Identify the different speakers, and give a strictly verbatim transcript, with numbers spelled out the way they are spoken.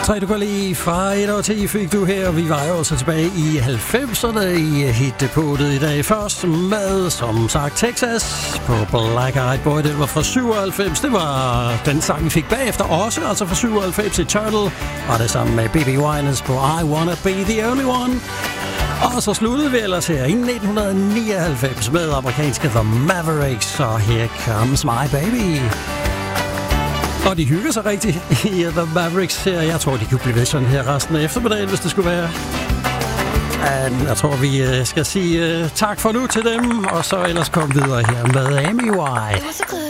Speaker 1: tre du kan lide fra et år til fik du her. Vi var jo også tilbage i halvfemserne i hitdepotet i dag. Først med, som sagt, Texas på Black Eyed Boy. Det var fra syvoghalvfems. Det var den sang, vi fik bagefter også, altså fra syvoghalvfems. Eternal og det sammen med B B Winans på I Wanna Be The Only One. Og så sluttede vi ellers her i nitten nioghalvfems med amerikanske The Mavericks. Og Here Comes My Baby. Og de hygger sig rigtigt i The Mavericks her. Jeg tror, de kunne blive ved sådan her resten af eftermiddagen, hvis det skulle være. And jeg tror, vi skal sige uh, tak for nu til dem, og så ellers komme videre her med Amy White.